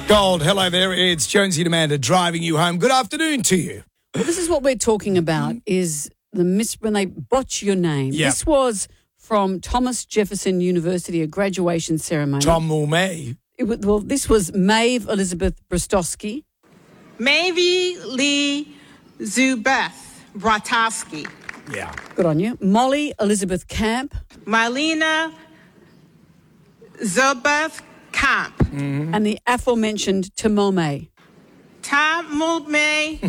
Gold, hello there. It's Jonesy and Amanda driving you home. Good afternoon to you. Well, this is what we're talking about, is when they botch your name. Yep. This was from Thomas Jefferson University, a graduation ceremony. Tom Mulmay. This was Maeve Elizabeth Brostowski. Maeve Lee Zubeth Bratowski. Yeah. Good on you. Molly Elizabeth Camp. Marlena Zubeth Camp. And the aforementioned Tamome. Tamome.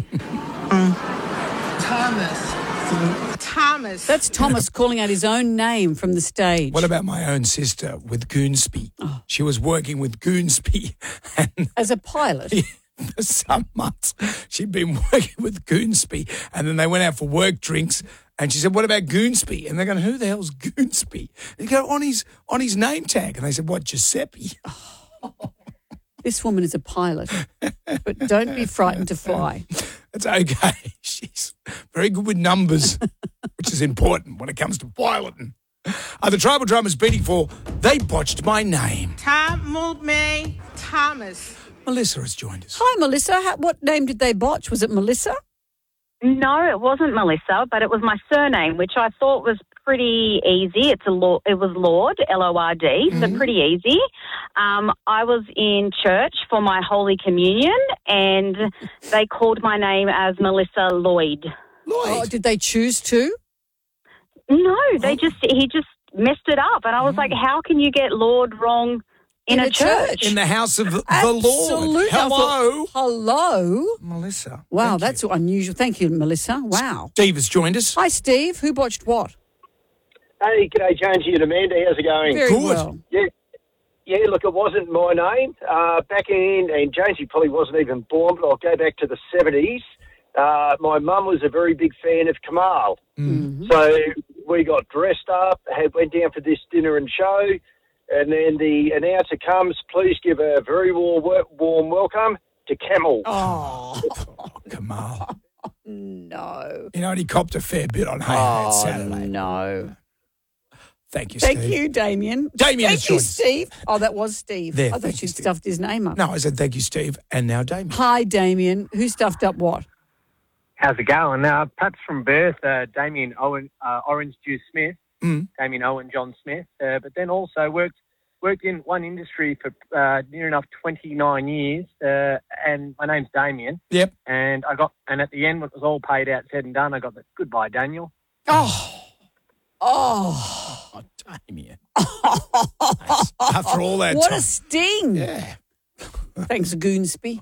Thomas. That's Thomas calling out his own name from the stage. What about my own sister with Goonsby? She was working with Goonsby and As a pilot. for some months she'd been working with Goonsby, and then they went out for work drinks and she said, what about Goonsby? And they're going, who the hell's Goonsby? They go, on his name tag. And they said, what, Giuseppe? This woman is a pilot. But don't be frightened to fly. It's okay. She's very good with numbers, which is important when it comes to piloting. The Tribal Drummer's beating for They Botched My Name. Tamome Thomas. Melissa has joined us. Hi, Melissa. What name did they botch? Was it Melissa? No, it wasn't Melissa, but it was my surname, which I thought was pretty easy. It was Lord, L-O-R-D, so pretty easy. I was in church for my Holy Communion, and they called my name as Melissa Lloyd. Oh, did they choose to? No, he just messed it up, and I was like, how can you get Lord wrong in a church? In the house of the Absolutely. Lord. Hello. Hello. Melissa. Wow, thank that's you. unusual. Thank you, Melissa. Wow. Steve has joined us. Hi, Steve. Who botched what? Hey, g'day, Jonesy and Amanda. How's it going? Very Good. well. Yeah, look, it wasn't my name. Back in, and Jonesy probably wasn't even born, but I'll go back to the 70s. My mum was a very big fan of Kamal. So we got dressed up, went down for this dinner and show, and then the announcer comes, please give a very warm welcome to Camel. Oh, Kamal. No. You know, and he copped a fair bit on Hey Hey It's Saturday. No. Thank you, Steve. Thank you, Damien. Damien has Thank you, joined us. Steve. Oh, that was Steve. There, I thought thank you, you'd Steve. stuffed his name up. No, I said thank you, Steve, and now Damien. Hi, Damien. Who stuffed up what? How's it going? Perhaps from birth, Damien Owen, Orange Juice Smith, Damien Owen John Smith, but then also worked in one industry for near enough 29 years, and my name's Damien. Yep. And at the end, when it was all paid out, said and done, I got the goodbye, Daniel. Oh, Damien. After all that What time. a sting. Yeah. Thanks, Goonsby.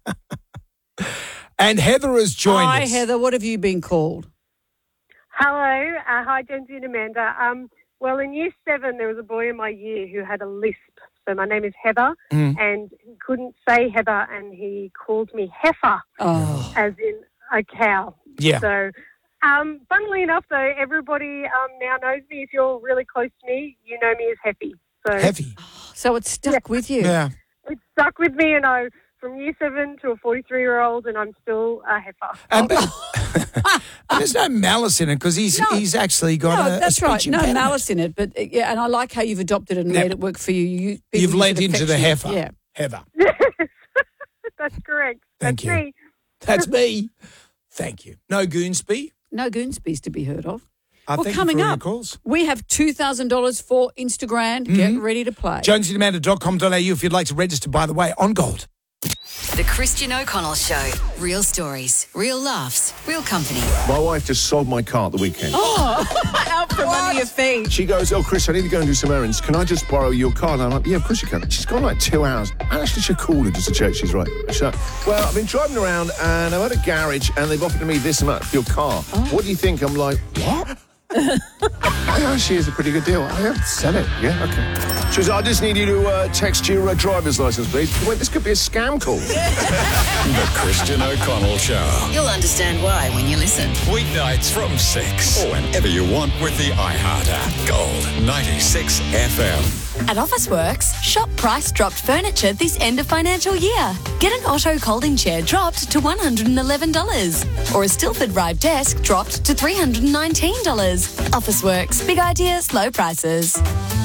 And Heather has joined Hi, us. Heather. What have you been called? Hello. Hi, Jonesy and Amanda. Well, in Year 7, there was a boy in my year who had a lisp. So my name is Heather, and he couldn't say Heather, and he called me Heifer, as in a cow. Yeah. So, funnily enough, though, everybody now knows me. If you're really close to me, you know me as Heffy. So Heavy. So it's stuck with you. Yeah. it stuck with me, and from Year 7 to a 43-year-old, and I'm still a Heifer. And there's no malice in it because he's actually got a that's speech right. No impediment. malice in it, but yeah, and I like how you've adopted it and made it work for you. You've led into the heifer. Yeah. Heather. That's correct. Thank That's you. me. That's me. Thank you. No Goonsby. No Goonsby's to be heard of. Thank you coming for all your up, calls. we have $2,000 for Instagram. Get ready to play. JonesyDemanda.com.au if you'd like to register, by the way, on Gold. The Christian O'Connell Show. Real stories, real laughs, real company. My wife just sold my car at the weekend. Out from under your feet. She goes, oh, Chris, I need to go and do some errands. Can I just borrow your car? And I'm like, yeah, of course you can. She's gone like 2 hours. I actually should call her just to check she's right. She's like, well, I've been driving around and I'm at a garage and they've offered me this amount for your car. What do you think? I'm like, what? Actually, it's a pretty good deal. I have to sell it. Yeah, okay. She was like, I just need you to text your driver's license, please. Wait, this could be a scam call. The Christian O'Connell Show. You'll understand why when you listen. Weeknights from 6 or whenever you want with the iHeart app. Gold 96 FM. At Officeworks, shop price dropped furniture this end of financial year. Get an Otto Colding chair dropped to $111. Or a Stilford Rive desk dropped to $319. Officeworks, big ideas, low prices.